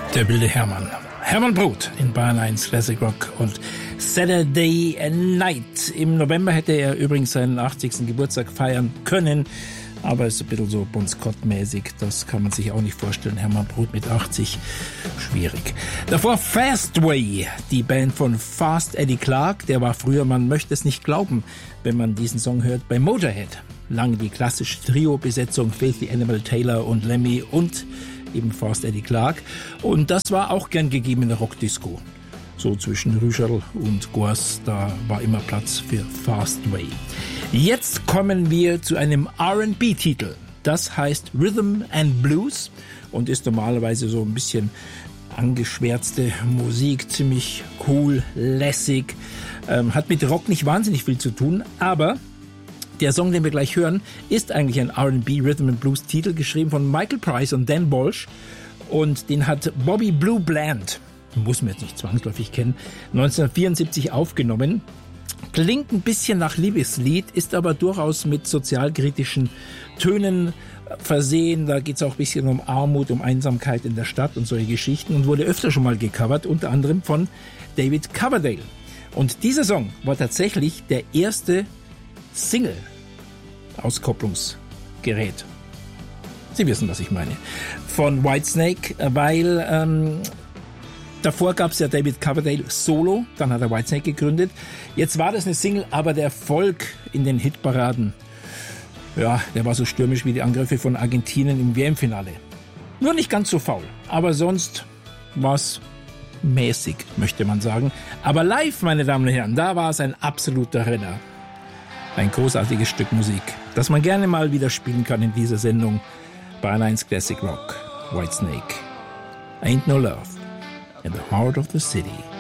Der wilde Hermann. Hermann Broth in Bayern 1 Classic Rock und Saturday Night. Im November hätte er übrigens seinen 80. Geburtstag feiern können, aber ist ein bisschen so Bon Scott-mäßig. Das kann man sich auch nicht vorstellen. Hermann Broth mit 80, schwierig. Davor Fastway, die Band von Fast Eddie Clarke. Der war früher, man möchte es nicht glauben, wenn man diesen Song hört, bei Motorhead. Lange die klassische Trio-Besetzung, Filthy Animal, Taylor und Lemmy und eben Fast Eddie Clarke. Und das war auch gern gegeben in der Rockdisco. So zwischen Rüscherl und Goas, da war immer Platz für Fastway. Jetzt kommen wir zu einem R&B-Titel. Das heißt Rhythm and Blues und ist normalerweise so ein bisschen angeschwärzte Musik, ziemlich cool, lässig. Hat mit Rock nicht wahnsinnig viel zu tun, aber der Song, den wir gleich hören, ist eigentlich ein R&B Rhythm and Blues Titel, geschrieben von Michael Price und Dan Walsh. Und den hat Bobby Blue Bland, muss man jetzt nicht zwangsläufig kennen, 1974 aufgenommen. Klingt ein bisschen nach Liebeslied, ist aber durchaus mit sozialkritischen Tönen versehen. Da geht es auch ein bisschen um Armut, um Einsamkeit in der Stadt und solche Geschichten und wurde öfter schon mal gecovert, unter anderem von David Coverdale. Und dieser Song war tatsächlich der erste Single-Auskopplungsgerät. Sie wissen, was ich meine. Von Whitesnake, weil davor gab es ja David Coverdale solo, dann hat er Whitesnake gegründet. Jetzt war das eine Single, aber der Erfolg in den Hitparaden, ja, der war so stürmisch wie die Angriffe von Argentinien im WM-Finale. Nur nicht ganz so faul, aber sonst war es mäßig, möchte man sagen. Aber live, meine Damen und Herren, da war es ein absoluter Renner. Ein großartiges Stück Musik, das man gerne mal wieder spielen kann in dieser Sendung. Bayern 1 Classic Rock, Whitesnake. Ain't no love in the heart of the city.